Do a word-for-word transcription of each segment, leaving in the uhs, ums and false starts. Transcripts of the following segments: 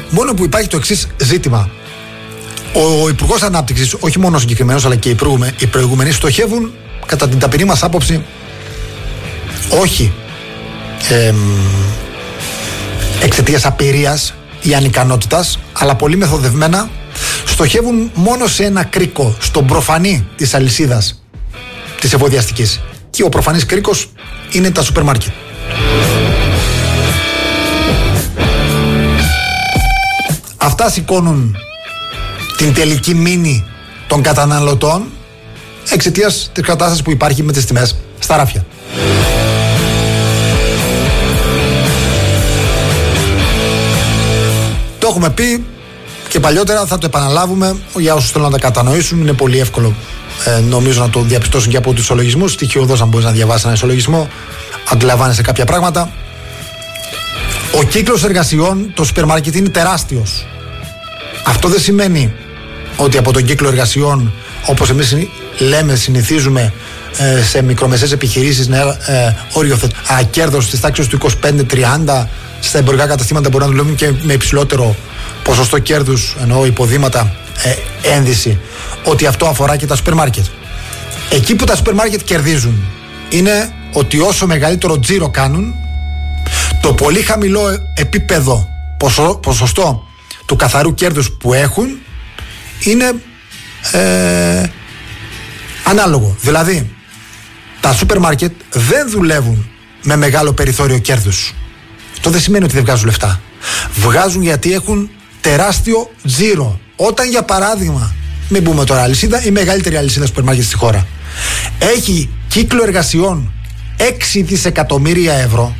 Μόνο που υπάρχει το εξής ζήτημα. Ο Υπουργός Ανάπτυξης, όχι μόνο ο συγκεκριμένος, αλλά και οι, προηγούμε, οι προηγούμενοι, στοχεύουν, κατά την ταπεινή μας άποψη, όχι ε, εξαιτίας απειρίας ή ανικανότητας, αλλά πολύ μεθοδευμένα στοχεύουν μόνο σε ένα κρίκο, στον προφανή της αλυσίδας της εφοδιαστικής. Και ο προφανής κρίκος είναι τα σούπερ μάρκετ. Αυτά σηκώνουν την τελική μήνυ των καταναλωτών εξαιτίας της κατάστασης που υπάρχει με τις τιμές στα ράφια. Το έχουμε πει και παλιότερα, θα το επαναλάβουμε για όσους θέλουν να τα κατανοήσουν. Είναι πολύ εύκολο ε, νομίζω να το διαπιστώσουν και από τους ισολογισμούς. Στοιχειοδός, αν μπορείς να διαβάσεις ένα ισολογισμό, αντιλαμβάνεσαι κάποια πράγματα. Ο κύκλος εργασιών, το σούπερ μάρκετ είναι τεράστιος. Αυτό δεν σημαίνει ότι από τον κύκλο εργασιών, όπως εμείς λέμε, συνηθίζουμε ε, σε μικρομεσαίες επιχειρήσεις να ε, οριοθετούν κέρδος στις τάξεις του είκοσι πέντε με τριάντα, στα εμπορικά καταστήματα μπορεί να δουλεύουν και με υψηλότερο ποσοστό κέρδους, εννοώ υποδήματα, ε, ένδυση, ότι αυτό αφορά και τα σούπερ μάρκετ. Εκεί που τα σούπερ μάρκετ κερδίζουν είναι ότι όσο μεγαλύτερο τζίρο κάνουν, το πολύ χαμηλό επίπεδο ποσο, ποσοστό του καθαρού κέρδους που έχουν είναι ε, ανάλογο. Δηλαδή, τα σούπερ μάρκετ δεν δουλεύουν με μεγάλο περιθώριο κέρδους. Αυτό δεν σημαίνει ότι δεν βγάζουν λεφτά. Βγάζουν γιατί έχουν τεράστιο τζίρο. Όταν, για παράδειγμα, μην πούμε τώρα αλυσίδα, η μεγαλύτερη αλυσίδα σούπερ μάρκετ στη χώρα έχει κύκλο εργασιών έξι δισεκατομμύρια ευρώ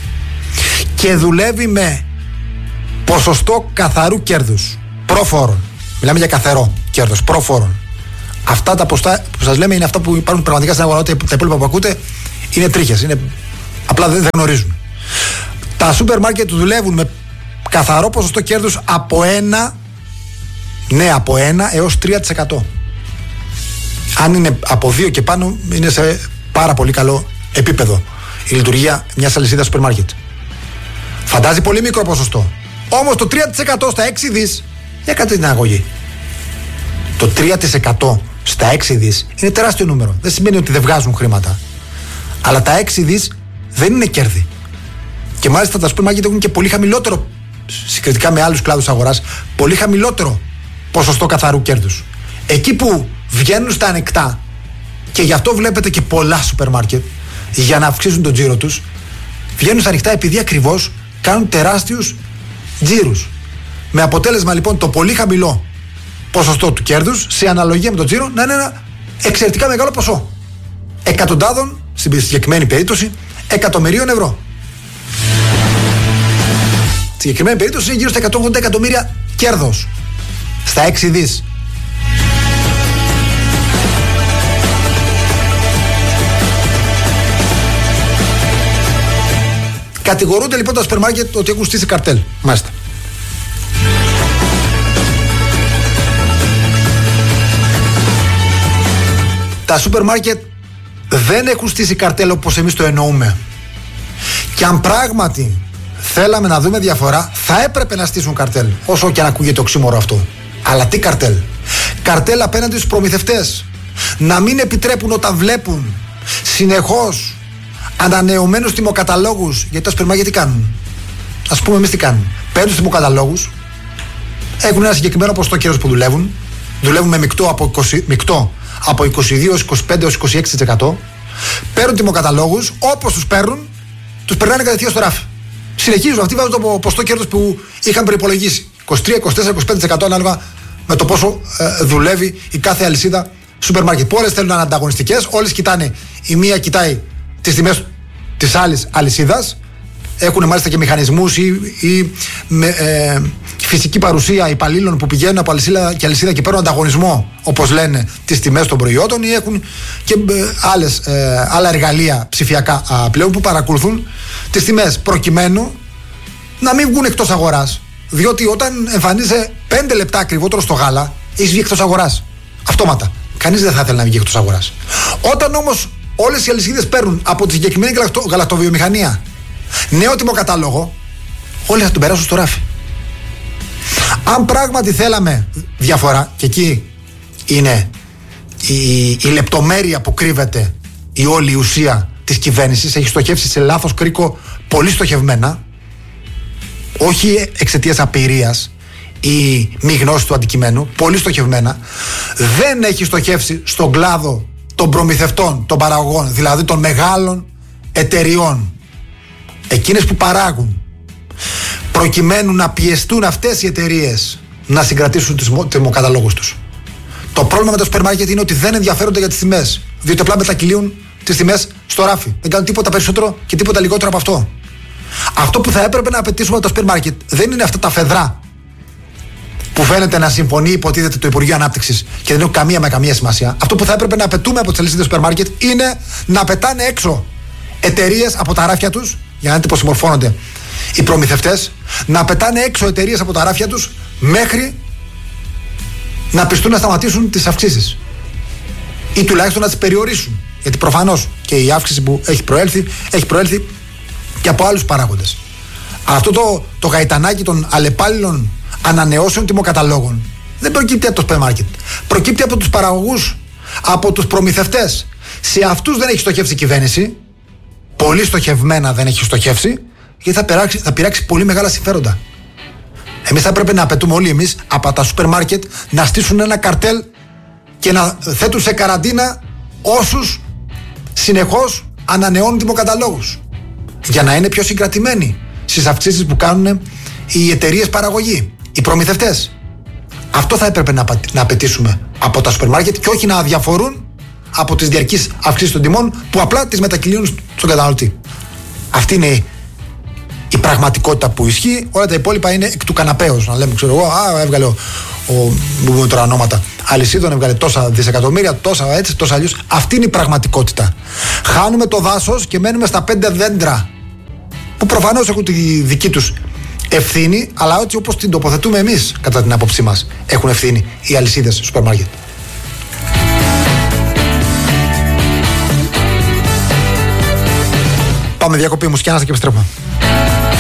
και δουλεύει με ποσοστό καθαρού κέρδους προφόρων. Μιλάμε για καθαρό κέρδος προφόρων. Αυτά τα ποστά που σας λέμε είναι αυτά που υπάρχουν πραγματικά στην αγορά. Τα υπόλοιπα που ακούτε είναι τρίχες. Είναι... Απλά δεν, δεν γνωρίζουν. Τα σούπερ μάρκετ δουλεύουν με καθαρό ποσοστό κέρδους από ένα, ναι, από ένα έως τρία τοις εκατό. Αν είναι από δύο και πάνω, είναι σε πάρα πολύ καλό επίπεδο η λειτουργία μιας αλυσίδας σούπερ μάρκετ. Φαντάζει πολύ μικρό ποσοστό. Όμως το τρία τοις εκατό στα έξι δις, για κάτω την αγωγή. Το τρία τοις εκατό στα έξι δις είναι τεράστιο νούμερο. Δεν σημαίνει ότι δεν βγάζουν χρήματα. Αλλά τα έξι δις δεν είναι κέρδη. Και μάλιστα τα σούπερ μάρκετ έχουν και πολύ χαμηλότερο, συγκριτικά με άλλους κλάδους αγοράς, πολύ χαμηλότερο ποσοστό καθαρού κέρδους. Εκεί που βγαίνουν στα ανεκτά, και γι' αυτό βλέπετε και πολλά σούπερ μάρκετ, για να αυξήσουν τον τζίρο τους, βγαίνουν στα ανοιχτά επειδή ακριβώς κάνουν τεράστιους τζίρους. Με αποτέλεσμα λοιπόν το πολύ χαμηλό ποσοστό του κέρδους σε αναλογία με τον τζίρο να είναι ένα εξαιρετικά μεγάλο ποσό. Εκατοντάδων, στην συγκεκριμένη περίπτωση, εκατομμυρίων ευρώ. Στη συγκεκριμένη περίπτωση είναι γύρω στα εκατόν ογδόντα εκατομμύρια κέρδος. Στα έξι δις. Κατηγορούνται λοιπόν τα σούπερ μάρκετ ότι έχουν στήσει καρτέλ. Μάλιστα. Τα σούπερ μάρκετ δεν έχουν στήσει καρτέλ όπως εμείς το εννοούμε. Και αν πράγματι θέλαμε να δούμε διαφορά, θα έπρεπε να στήσουν καρτέλ. Όσο και αν ακούγεται οξύμορο αυτό. Αλλά τι καρτέλ? Καρτέλ απέναντι στους προμηθευτές. Να μην επιτρέπουν όταν βλέπουν συνεχώς ανανεωμένους τιμοκαταλόγους. Γιατί τα σούπερ μάρκετ τι κάνουν? Ας πούμε εμείς τι κάνουν? Παίρνουν τους τιμοκαταλόγους, έχουν ένα συγκεκριμένο ποσοστό κέρδος που δουλεύουν. Δουλεύουν με μεικτό από, είκοσι, μεικτό από είκοσι δύο έως είκοσι πέντε έως είκοσι έξι τοις εκατό. Παίρνουν τιμοκαταλόγους, όπως τους παίρνουν, τους περνάνε κατευθείαν στο ράφι. Συνεχίζουν, αυτοί βάζουν το ποσοστό κέρδος που είχαν προϋπολογίσει. είκοσι τρία, είκοσι τέσσερα, είκοσι πέντε τοις εκατό ανάλογα με το πόσο ε, δουλεύει η κάθε αλυσίδα σούπερ μάρκετ. Όλες θέλουν να είναι ανταγωνιστικές, όλες κοιτάνε, η μία κοιτάει τις τιμές της άλλης αλυσίδας. Έχουν μάλιστα και μηχανισμούς ή, ή με, ε, φυσική παρουσία υπαλλήλων που πηγαίνουν από αλυσίδα και αλυσίδα και παίρνουν ανταγωνισμό, όπως λένε, τις τιμές των προϊόντων, ή έχουν και ε, άλλες, ε, άλλα εργαλεία ψηφιακά α, πλέον που παρακολουθούν τις τιμές προκειμένου να μην βγουν εκτός αγοράς. Διότι όταν εμφανίζεσαι πέντε λεπτά ακριβότερο στο γάλα, έχεις βγει εκτός αγοράς. Αυτόματα. Κανείς δεν θα ήθελε να βγει εκτός αγοράς. Όταν όμως όλες οι αλυσίδες παίρνουν από τη συγκεκριμένη γαλακτο, γαλακτοβιομηχανία νέο τιμοκατάλογο, όλοι θα τον περάσουν στο ράφι. Αν πράγματι θέλαμε διαφορά, και εκεί είναι η, η λεπτομέρεια που κρύβεται η όλη η ουσία της κυβέρνησης, έχει στοχεύσει σε λάθος κρίκο πολύ στοχευμένα, όχι εξαιτίας απειρίας ή μη γνώση του αντικειμένου, πολύ στοχευμένα. Δεν έχει στοχεύσει στον κλάδο των προμηθευτών, των παραγωγών, δηλαδή των μεγάλων εταιριών, εκείνες που παράγουν, προκειμένου να πιεστούν αυτές οι εταιρείες να συγκρατήσουν τους τιμοκαταλόγους τους. Το πρόβλημα με το σούπερ μάρκετ είναι ότι δεν ενδιαφέρονται για τις τιμές, διότι απλά μετακυλίουν τις τιμές στο ράφι. Δεν κάνουν τίποτα περισσότερο και τίποτα λιγότερο από αυτό. Αυτό που θα έπρεπε να απαιτήσουμε από το σούπερ μάρκετ δεν είναι αυτά τα φεδρά που φαίνεται να συμφωνεί, υποτίθεται, το Υπουργείο Ανάπτυξης και δεν έχουν καμία με καμία σημασία. Αυτό που θα έπρεπε να απαιτούμε από τις αλυσίδες σούπερ μάρκετ είναι να πετάνε έξω εταιρείες από τα ράφια τους, για να δείτε πώς συμμορφώνονται οι προμηθευτές, να πετάνε έξω εταιρείες από τα ράφια τους μέχρι να πιστούν να σταματήσουν τις αυξήσεις ή τουλάχιστον να τις περιορίσουν. Γιατί προφανώς και η αύξηση που έχει προέλθει, έχει προέλθει και από άλλους παράγοντες. Αυτό το, το γαϊτανάκι των αλλεπάλληλων ανανεώσεων τιμοκαταλόγων δεν προκύπτει από το σούπερ μάρκετ. Προκύπτει από τους παραγωγούς, από τους προμηθευτές. Σε αυτούς δεν έχει στοχεύσει η κυβέρνηση. Πολύ στοχευμένα δεν έχει στοχεύσει, γιατί θα πειράξει, θα πειράξει πολύ μεγάλα συμφέροντα. Εμείς θα πρέπει να απαιτούμε όλοι εμείς από τα σούπερ μάρκετ να στήσουν ένα καρτέλ και να θέτουν σε καραντίνα όσους συνεχώς ανανεώνουν τιμοκαταλόγους, για να είναι πιο συγκρατημένοι στις αυξήσεις που κάνουν οι εταιρείες παραγωγή, οι προμηθευτές. Αυτό θα έπρεπε να, να απαιτήσουμε από τα σούπερ μάρκετ και όχι να αδιαφορούν από τις διαρκείς αυξήσεις των τιμών που απλά τις μετακυλίουν στον καταναλωτή. Αυτή είναι η πραγματικότητα που ισχύει. Όλα τα υπόλοιπα είναι εκ του καναπέως. Να λέμε, ξέρω εγώ, α, έβγαλε ο, ο, πούμε τώρα ονόματα, αλυσίδων, έβγαλε τόσα δισεκατομμύρια, τόσα έτσι, τόσα αλλιώς. Αυτή είναι η πραγματικότητα. Χάνουμε το δάσος και μένουμε στα πέντε δέντρα, που προφανώς έχουν τη δική τους ευθύνη, αλλά έτσι όπως την τοποθετούμε εμείς, κατά την άποψή μας, έχουν ευθύνη οι αλυσίδες σούπερ μάρκετ. Πάμε διακοπή μουσική, και επιστρέφουμε.